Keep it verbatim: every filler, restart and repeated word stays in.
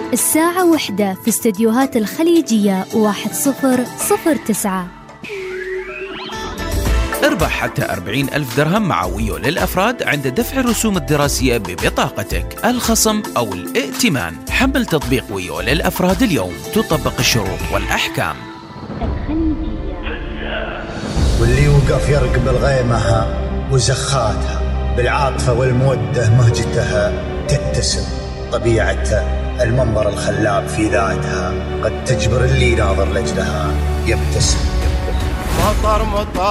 الساعة واحدة في استديوهات الخليجية واحد صفر صفر تسعة. اربح حتى أربعين ألف درهم مع ويو للأفراد عند دفع الرسوم الدراسية ببطاقتك، الخصم أو الائتمان. حمل تطبيق ويو للأفراد اليوم، تطبق الشروط والأحكام. واللي يوقف يرقب الغيمها وزخاتها، بالعاطفة والمودة مهجتها تتسم طبيعتها، المنظر الخلاب في ذاتها قد تجبر اللي ناظر لجلها يبتسم. مطر مطر